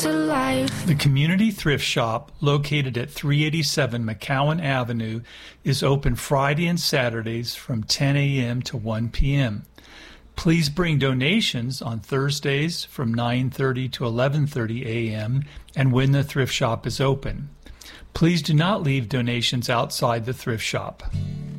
to life. The Community Thrift Shop, located at 387 McCowan Avenue, is open Friday and Saturdays from 10 a.m. to 1 p.m. Please bring donations on Thursdays from 9:30 to 11:30 a.m. and when the thrift shop is open. Please do not leave donations outside the thrift shop.